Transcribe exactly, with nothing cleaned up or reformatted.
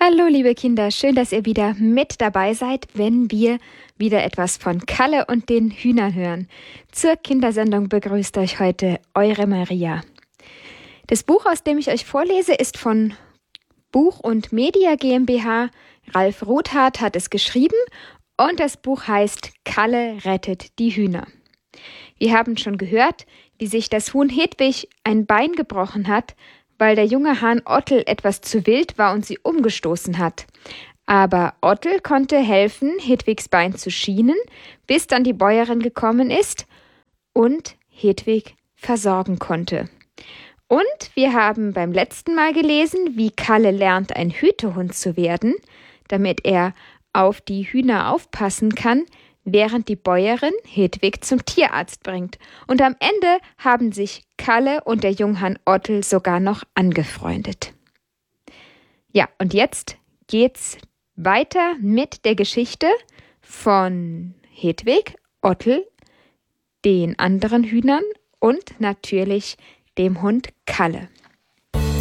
Hallo liebe Kinder, schön, dass ihr wieder mit dabei seid, wenn wir wieder etwas von Kalle und den Hühnern hören. Zur Kindersendung begrüßt euch heute eure Maria. Das Buch, aus dem ich euch vorlese, ist von Buch und Media GmbH. Ralf Rothardt hat es geschrieben und das Buch heißt Kalle rettet die Hühner. Wir haben schon gehört, wie sich das Huhn Hedwig ein Bein gebrochen hat, weil der junge Hahn Ottel etwas zu wild war und sie umgestoßen hat. Aber Ottel konnte helfen, Hedwigs Bein zu schienen, bis dann die Bäuerin gekommen ist und Hedwig versorgen konnte. Und wir haben beim letzten Mal gelesen, wie Kalle lernt, ein Hütehund zu werden, damit er auf die Hühner aufpassen kann, während die Bäuerin Hedwig zum Tierarzt bringt. Und am Ende haben sich Kalle und der Junghahn Ottel sogar noch angefreundet. Ja, und jetzt geht's weiter mit der Geschichte von Hedwig, Ottel, den anderen Hühnern und natürlich dem Hund Kalle.